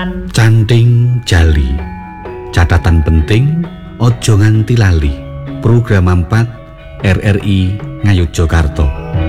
Canting Jali. Catatan penting, ojo nganti lali. Program 4 RRI Ngayogyakarta.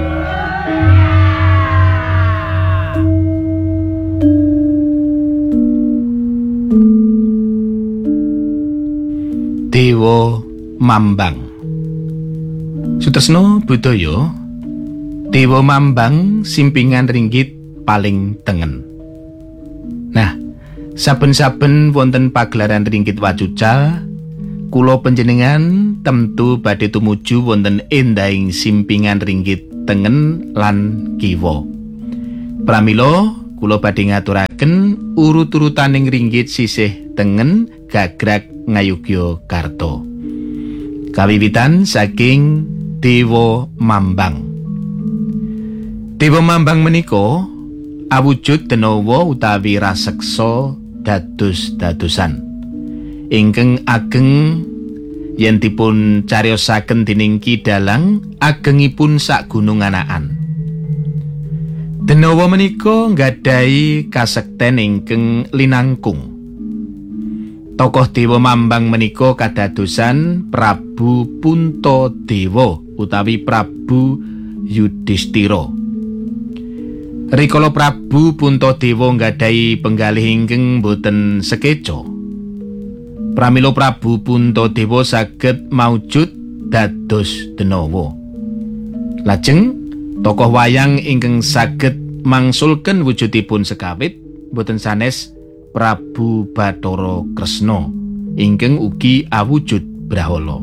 Dewa Mambang. Sutresna budaya, Dewa Mambang simpingan ringgit paling tengen. Nah, saben-saben wonten pagelaran ringgit wacucal, kula panjenengan temtu badhe tumuju wonten endahing simpingan ringgit tengen lan kiwa. Pramila kula badhe ngaturaken urut-urutaning ringgit sisih tengen gagrag Ngayogyakarta. Kawiwitan saking Dewa Mambang. Dewa Mambang menika awujud denawa utawi raseksa dados-dadosan ingkang ageng yen dipun cariosaken dening Ki Dalang agengipun sak gunung anakan. Denawa menika nggadhahi kasekten ingkang linangkung. Tokoh Dewa Mambang menika kadadosan Prabu Puntadewa utawi Prabu Yudhistira. Rikala Prabu Puntadewa nggadhahi penggalih ingkang boten sekeca. Pramila Prabu Puntadewa saged maujud dados denawa. Lajeng tokoh wayang ingkang saged mangsulken wujudipun sekawit boten sanes Prabu Bathara Kresna ingkang ugi awujud brahala.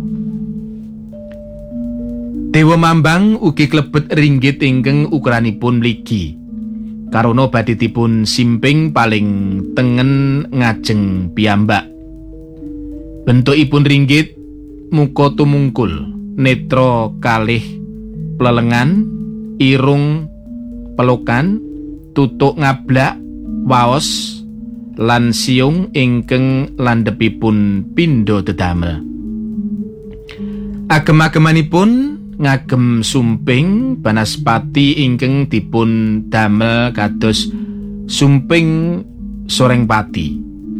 Dewa Mambang ugi klebet ringgit ingkang ukuranipun mligi. Karana badhe dipun simping paling tengen ngajeng piyambak. Bentukipun ringgit muka tumungkul, netra kalih plelengan, irung pelukan, tutuk ngablak, waos lan siung ingkang landhepipun pindha dedamel. Agem-agemanipun ngagem sumping banaspati ingkang dipun damel kados sumping soreng pati.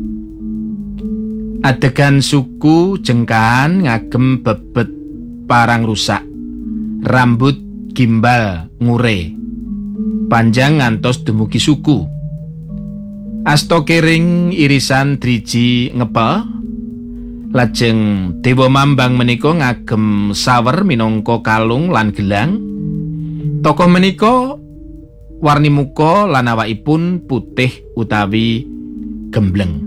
Adegan suku jengkahan ngagem bebet parang rusak, rambut gimbal ngure, panjang ngantos dumugi suku. Asta kering irisan driji ngepel. Lajeng Dewa Mambang menika ngagem sawer minangka kalung lan gelang. Tokoh menika warni muka lan awakipun putih utawi gembleng.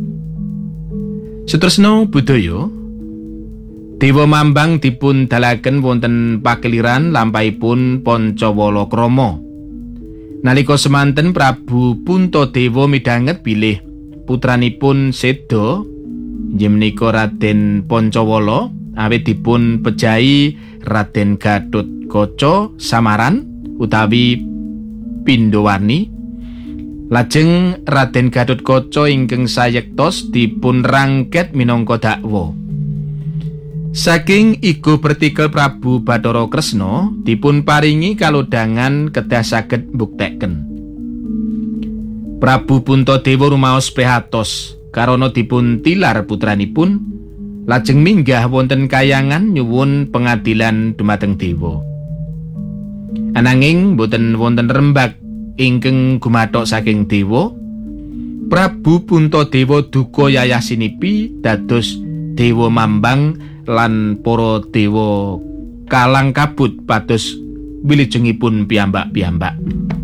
Sutresna budaya, Dewa Mambang dipun dalaken wonten pakeliran lampahipun Pancawala Krama. Nalika semanten Prabu Puntadewa midhanget bilih putranipun seda inggih menika Raden Pancawala awit dipun pejahi Raden Gatotkaca samaran utawi Pindawarni. Lajeng Raden Gatotkaca ingkang sayektos dipun rangket minangka dakwa. Saking igo pertikel Prabu Bathara Kresna dipun paringi kalodhangan kedah saged mbuktekken. Prabu Puntadewa rumaos prihatos karana dipun tilar putranipun, lajeng minggah wonten kayangan nyuwun pengadilan dumateng dewa. Ananging boten wonten rembag ingkang gumathok saking dewa. Prabu Puntadewa duka yayah sinipi dados Dewa Mambang lan para dewa kalang kabut pados wilujengipun piyambak-piyambak.